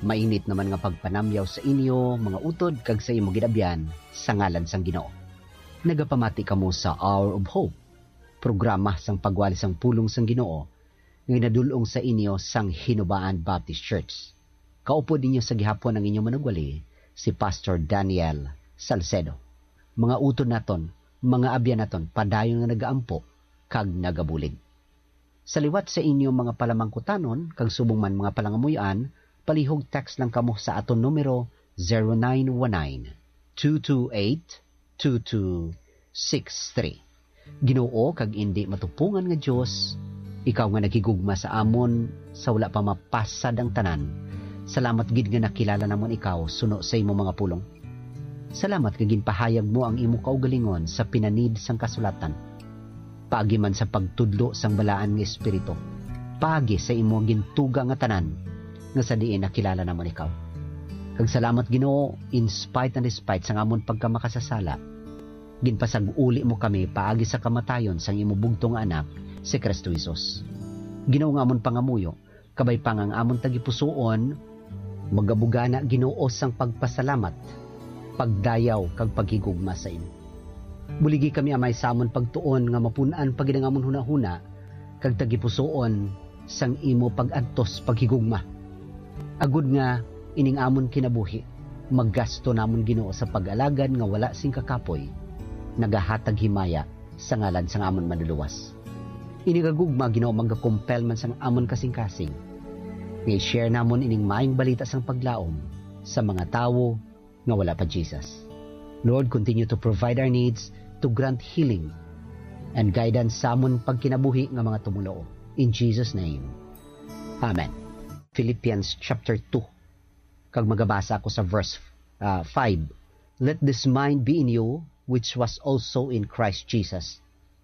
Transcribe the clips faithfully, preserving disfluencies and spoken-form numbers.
Mainit naman nga pagpanamyaw sa inyo, mga utod, kag sa imo gidabyan, sa ngalan sang Ginoo. Nagapamati kamo sa Hour of Hope, programa sang pagwali sang pulong sang Ginoo, nga nadulong sa inyo sang Hinubaan Baptist Church. Kaupo ninyo sa gihapon ang inyong manugwali, si Pastor Daniel Salcedo. Mga utod naton, mga abyan naton, padayon nga nagaampo, kag nagabulig. Sa liwat sa inyo mga palamangkutanon, kag subong man mga palangamuyan, palihog text lang kamo sa aton numero zero nine one nine, two two eight, two two six three. Ginoo kag indi matupungan nga Dios, ikaw nga nagigugma sa amon sa wala pa mapasad ang tanan. Salamat gid nga nakilala namon ikaw suno sa imo mga pulong. Salamat kag ginpahayag mo ang imo kaugalingon sa pinanid sang kasulatan. Paagi man sa pagtudlo sang balaan nga espiritu. Paagi sa imo gintuga nga tanan nga sa diin nakilala namon ikaw. Kag salamat Ginoo, in spite and despite sang amon pagkamakasasala, ginpasag-uli mo kami paagi sa kamatayon sang imo bugtong anak, si Kristo Jesus. Ginoo nga amon pangamuyo, kabay pang ang amon tagipusoon, magabugana Ginoo sang pagpasalamat, pagdayaw kag paghigugma sa imo. Buligi kami amay sa amon pagtuon nga mapunan pagid ang amon hunahuna, kag tagipusoon sang imo pag-adtos paghigugma. Agud nga ining amon kinabuhi, maggasto namon Ginoo sa pag-alagad nga wala sing kakapoy, nagahatag himaya sa ngalan sang amon manluluwas. Inigagugma Ginoo magakumpel man sang amon kasing-kasing. Nga share namon ining maayong balita sang paglaom sa mga tawo nga wala pa Jesus. Lord, continue to provide our needs, to grant healing and guidance sa amon pagkinabuhi nga mga tumuloo. In Jesus' name, Amen. Philippians chapter two. Kag magabasa ako sa verse uh, five. Let this mind be in you, which was also in Christ Jesus,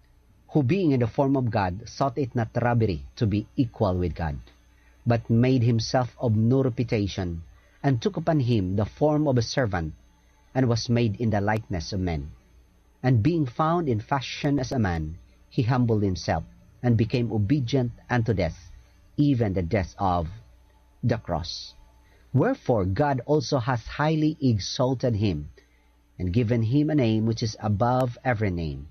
who being in the form of God, thought it not robbery to be equal with God, but made himself of no reputation, and took upon him the form of a servant, and was made in the likeness of men. And being found in fashion as a man, he humbled himself, and became obedient unto death, even the death of the cross. Wherefore God also hath highly exalted him, and given him a name which is above every name,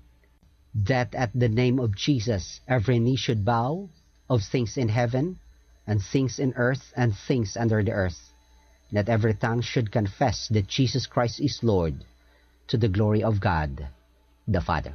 that at the name of Jesus every knee should bow, of things in heaven, and things in earth, and things under the earth, and that every tongue should confess that Jesus Christ is Lord, to the glory of God the Father.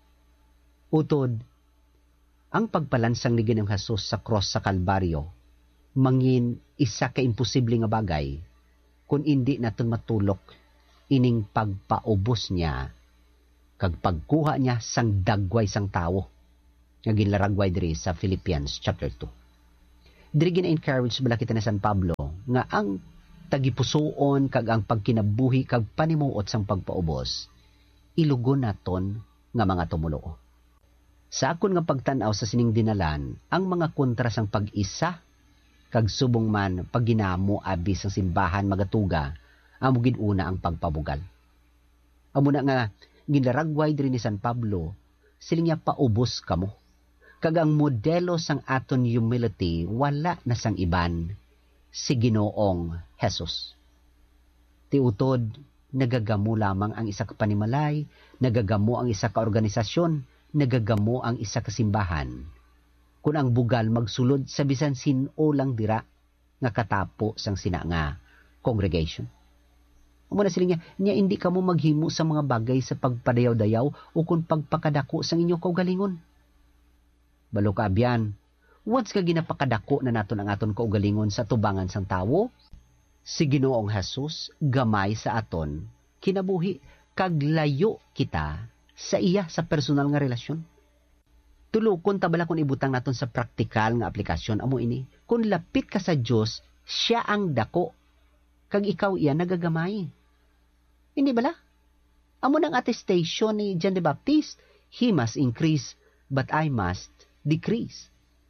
Utod, ang pagpalansang ni Ginoong Hesus sa cross sa Kalbaryo, mangin isa ka imposible nga bagay kung hindi naton matulok ining pagpaubos niya kag pagkuha niya sang dagway sang tawo nga ginlaragway diri sa Philippians chapter two. Diri gina-encourage bala kita ni San Pablo nga ang tagipusoon kag ang pagkinabuhi kag panimuot sang pagpaubos ilugon naton nga mga tumuloo. Sa akon nga pagtan-aw sa sining dinalan, ang mga kontra sang pag-isa kag subong man pagginamo abi sang simbahan magatuga, amo gid una ang pagpabugal. Amo na nga ginlaragway diri ni San Pablo, siling niya paubos kamo. Kag ang modelo sang aton humility wala na sang iban, si Ginoong Hesus. Ti utod, nagagamo lamang ang isa ka panimalay, nagagamo ang isa ka organisasyon, nagagamo ang isa ka simbahan. Kung ang bugal magsulod sa bisan sino lang dira nga katapo sang sina nga congregation. Amo na sila niya, niya hindi kamo maghimo sa mga bagay sa pagpadayaw-dayaw o kung pagpakadako sang inyo kaugalingon. Balo ka abyan, once ka ginapakadako na naton ang aton kaugalingon sa tubangan sang tawo, si Ginoong Hesus gamay sa aton kinabuhi kag layo kita sa iya sa personal nga relasyon. Tulukon tabala kung ibutang naton sa praktikal nga aplikasyon amo ini. Kung lapit ka sa Dios, siya ang dako kag ikaw iya nagagamay. Hindi bala? Amo nang attestation ni John the Baptist, he must increase but I must decrease.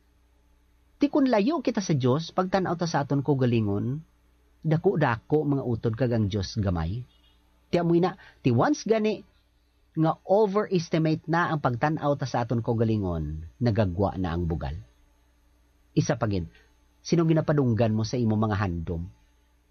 Ti kun layo kita sa Dios, pagtan-aw ta sa aton kaugalingon, dako-dako mga utod kag ang Dios gamay. Ti amoy na, ti once gani nga overestimate na ang pagtan-aw ta sa aton kaugalingon, nagagwa na ang bugal. Isa pa gin, sinong ginapadunggan mo sa imo mga handom?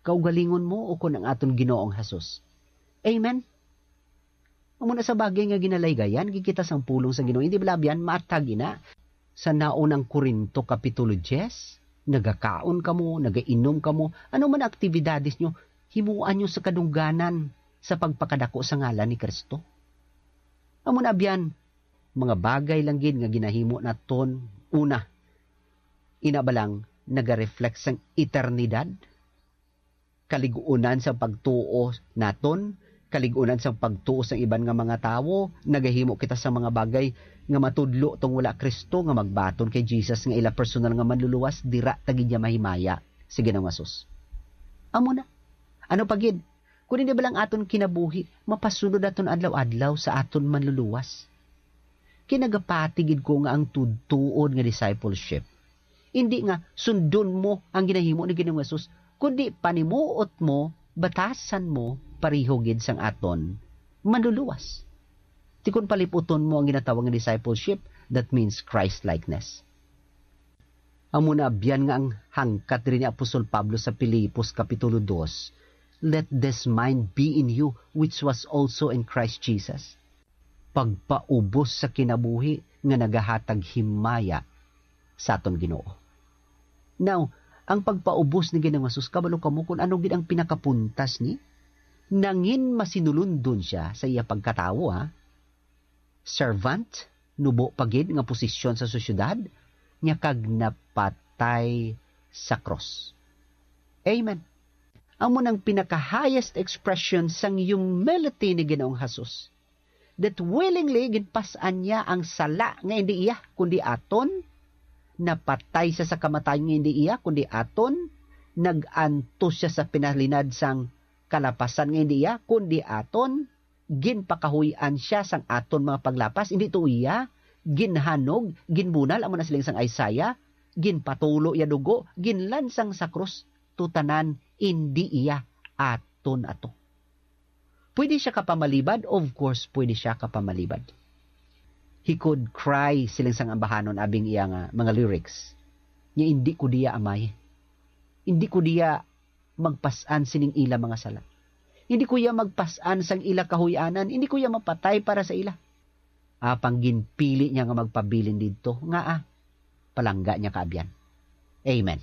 kaugalingon mo o kun ang aton Ginoong Hesus. Amen. Amo na sa bagay nga ginalaygayan, gikita sang pulong sa Ginoo. Hindi balabyan maatag ina sa naunang Korinto kapitulo ten, nagakaon kamo, nagainom kamo, ano man aktibidades nyo, himuan nyo sa kadungganan sa pagpakadako sa ngalan ni Kristo. Amo na abyan, mga bagay lang gid nga ginahimo naton. Una, inabalang naga-reflect sang eternidad, kaliguunan sa pagtuo naton, kaliguunan sa pagtuo sa iban nga mga tawo, nagahimo kita sa mga bagay nga matudlo tong wala Kristo, nga magbaton kay Jesus nga ila personal nga manluluwas, dira tagid niya mahimaya. Sige na masus. Amo na. Ano pagid? Kung hindi ba lang aton kinabuhi, mapasunod aton adlaw-adlaw sa aton manluluwas. Kinagapatigid ko nga ang tudtuon nga discipleship. Hindi nga sundon mo ang ginahimo ni Ginoong Hesus, kundi panimuot mo, batasan mo, parihogid sang aton manluluwas. Tikon paliputon mo ang ginatawag nga discipleship, that means Christ-likeness. Amo na abyan nga ang hangkat rin ni Apostol Pablo sa Pilipos kapitulo two, let this mind be in you, which was also in Christ Jesus. Pagpaubos sa kinabuhi nga nagahatag himaya sa aton Ginoo. Now, ang pagpaubos ni Ginoong Hesus, kabalo kamo kung ano gid ang pinakapuntas ni? Nangin masinulundon siya sa iya pagkatawo, ha? Servant, nubo pagid nga posisyon sa sosyedad, nya kag napatay sa cross. Amen. Amo nang pinaka-highest expression sang humility ni Ginoong Hesus, that willingly ginpasan niya ang sala nga hindi iya kundi aton, napatay siya sa kamatayon nga hindi iya kundi aton, nag-antos siya sa pinalinad sang kalapasan nga hindi iya kundi aton, ginpakahuyan siya sang aton mga paglapas hindi to iya, ginhanog, ginbunal amo na siling sang Isaiah, ginpatulo ya dugo, ginlansang sa krus, tutanan hindi iya aton ato. Pwede siya kapamalibad? Of course, pwede siya kapamalibad. He could cry siling sang ambahanon abing iya nga mga lyrics. Nya hindi ko diya amay. Hindi ko diya magpasan sining ila mga sala. Hindi ko iya magpasan sang ila kahuyanan. Hindi ko iya mapatay para sa ila. Apang ginpili niya nga magpabilin dito. Nga ah, palangga niya kaabyan. Amen.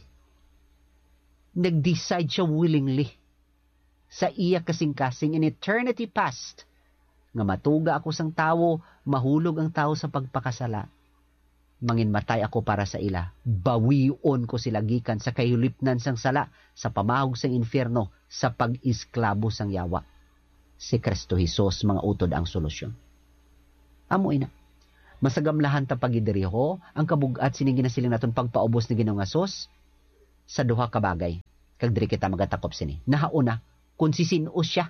Nag-decide siya willingly sa iya kasing-kasing in eternity past, nga matuga ako sang tawo, mahulog ang tawo sa pagpakasala. Manginmatay ako para sa ila. Bawion ko sila gikan sa kahilipnan sang sala, sa pamahog sang infierno, sa pag-isklabo sang yawa. Si Kristo Jesus, mga utod ang solusyon. Amo ina. Masagamlahan ta pagidiriho, ang kabugat siningin na siling naton pagpaubos ni Ginoong Hesus sa duha ka bagay. Kag diri kita magatakop sini. Nahauna, kung sisino siya.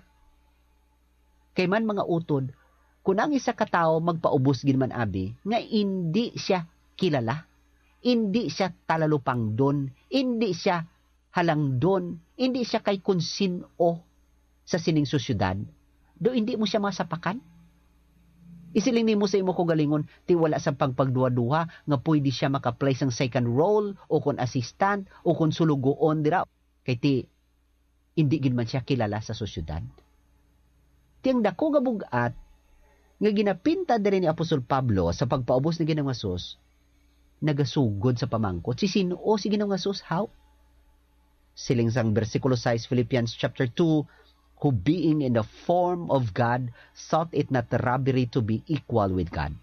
Kay man mga utod, kung ang isa ka tao magpaubos gid man abi, nga hindi siya kilala, hindi siya talalupang don, hindi siya halangdon, hindi siya kay kung sino sa sining sosyudad, do hindi mo siya masapakan. Isiling nimo sa imo ko galingon, ti wala sa pagpagduwa-duwa nga pwede siya maka-play sang second role o kon assistant o kon sulugoon dira. Kay ti hindi gid man siya kilala sa sosyedad. Tiyang dako nga bugat nga ginapinta diri ni Apostol Pablo sa pagpaubos ni Ginoong Hesus, nagasugod sa pamangkot. Si sino o si Ginoong Hesus? How? Siling sang bersikulo six Philippians chapter two, who being in the form of God, thought it not robbery to be equal with God.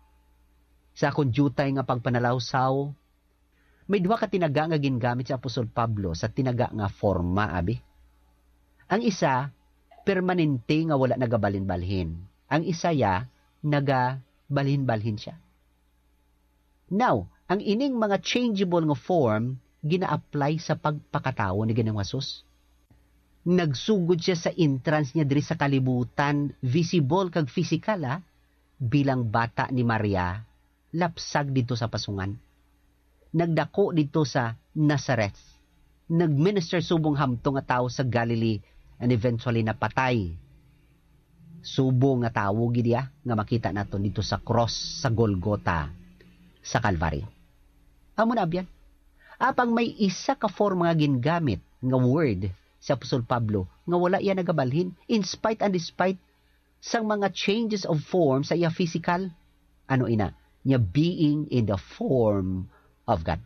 Sa akong jutay nga pagpanalawsaw, may duha ka tinaga nga gingamit si Apostol Pablo sa tinaga nga forma, abi. Ang isa, permanente nga wala nagabalhin-balhin. Ang isa ya, nagabalhin-balhin siya. Now, ang ining mga changeable nga form, gina-apply sa pagpakatao ni Ginoong Hesus. Nagsugod siya sa entrance niya diri sa kalibutan, visible kag physical, ha? Bilang bata ni Maria, lapsag dito sa pasungan. Nagdako dito sa Nazareth. Nagminister subong hamtong nga tao sa Galilee, and eventually napatay. Subo nga tawo gid ya nga makita nato dito sa cross sa Golgota sa Calvary. Amo na abyan. Apang may isa ka form nga gingamit nga word si Apostol Pablo nga wala iya nagabalhin in spite and despite sang mga changes of form sa iya physical. Ano ina? Niya being in the form of God.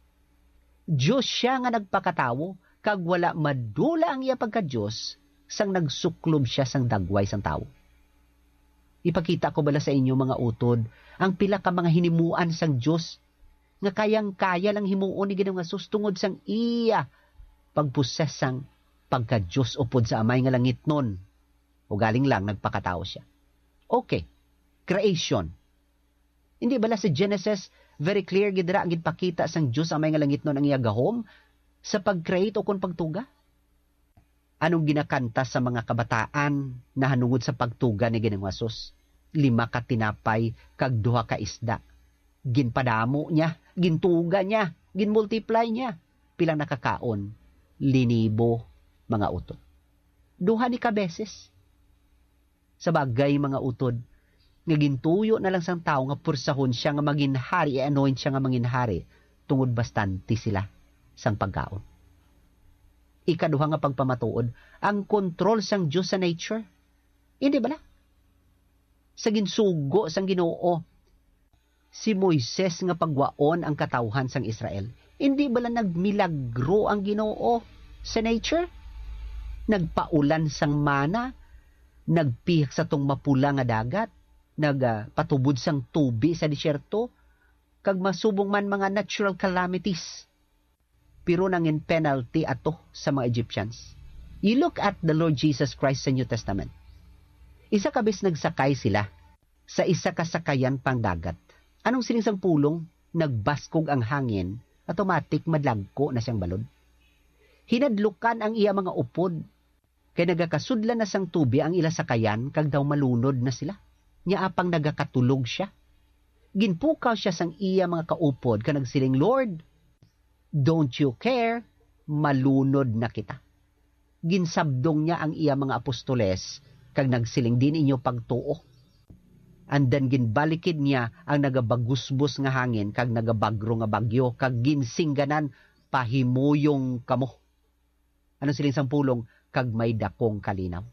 Diyos siya nga nagpakatawo, kag wala madula ang iya pagka-Diyos sang nagsuklob siya sang dagway sang tao. Ipakita ko bala sa inyo mga utod, ang pila ka mga hinimuan sang Diyos, nga kayang-kaya lang himuon ni Ginoong Hesus tungod sang iya pagposes sang pagka-Diyos upod sa amay nga langit nun. O galing lang, nagpakatao siya. Okay, creation. Hindi bala sa Genesis, very clear gidra ang gidpakita sang Diyos amay nga langit nun ang iya gahom sa pag-create o kung pagtuga? Anong ginakanta sa mga kabataan na hanungod sa pagtuga ni Ginoong Hesus? Lima ka tinapay, kag duha ka isda. Ginpadamo niya, gintuga niya, ginmultiply niya. Pilang nakakaon? Linibo, mga utod. Duha ni ka beses. Sa bagay, mga utod, nga gintuyo na lang sang tao nga pursahon siya nga maging hari, i-anoint siya nga maging hari, tungod bastante sila sang pagkaon. Ikaduha nga pagpamatuod, ang kontrol sang Diyos sa nature. Hindi bala? Sa ginsugo sang Ginoo, si Moises nga pagwaon ang katawhan sang Israel. Hindi bala nagmilagro ang Ginoo sa nature? Nagpaulan sang mana, nagpihak sa tong mapula nga dagat, nagpatubod uh, sang tubi sa disyerto, kag masubong man mga natural calamities. Pero nangin penalty ato sa mga Egyptians. You look at the Lord Jesus Christ sa New Testament. Isa kabis nagsakay sila sa isa kasakayan pang dagat. Anong silingsang pulong? Nagbaskog ang hangin, automatic madlagko na siyang balod. Hinadlukan ang iya mga upod, kay nagakasudlan na sang tubi ang ila sakayan, kag daw malunod na sila. Nya apang nagakatulog siya. Ginpukaw siya sang iya mga kaupod, ka nagsiling, Lord, don't you care? Malunod na kita. Ginsabdong niya ang iya mga apostoles, kag nagsiling din inyo pagtuo. Andan ginbalikid niya ang nagabagusbos nga hangin, kag nagabagro nga bagyo, kag ginsingganan, pahimuyong kamo. Anong siling sang pulong? Kag may dakong kalinaw.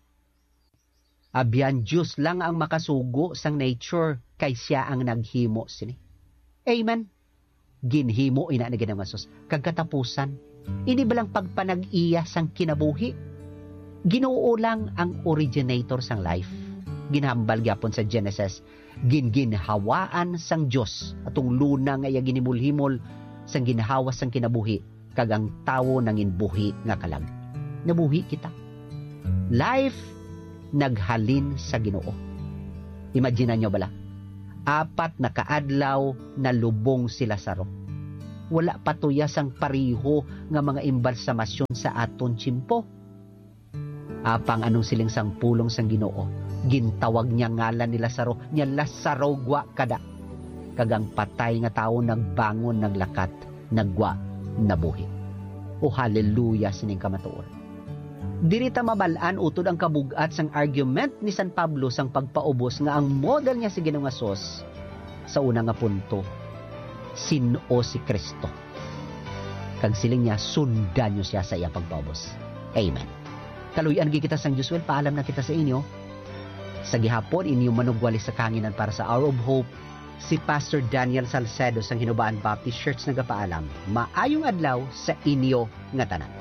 Abyan Diyos lang ang makasugo sang nature, kay siya ang naghimo sini. Amen. Ginhimo ina ni Ginoong Hesus. Kagkatapusan, hindi ba lang pagpanag-iya sang kinabuhi? Ginoo lang ang originator sang life. Ginhambal gyapon sa Genesis, ginginhawaan sang Dios atong luna nga iya ginimul-himol sang ginhawa sang kinabuhi, kag ang tawo nangin buhi nga kalag. Nabuhi kita. Life naghalin sa Ginoo. Imagine nyo bala? Apat na kaadlaw na lubong sila sa ro. Wala patuyas ang pariho nga mga imbalsamasyon sa aton tsimpo. Apang anong siling sang pulong sang Ginoo, gintawag niya ngalan nila sa ro, niya Lazaro gwa kada. Kagang patay nga tao nagbangon, naglakat, nagwa, nabuhi. O hallelujah sining kamatuoran. Dirita mabalaan utod ang kabugat sang argument ni San Pablo sang pagpaubos nga ang model niya si Ginoong Hesus sa una nga punto, sino si Kristo. Kag siling niya, sundan niyo siya sa iya pagpaubos. Amen. Kaluyan kita sang Diyos, well, paalam na kita sa inyo. Sa gihapon, inyo manugwali sa kanginan para sa Hour of Hope, si Pastor Daniel Salcedo sang Hinubaan Baptist Church nagapaalam. Maayong adlaw sa inyo nga tanan.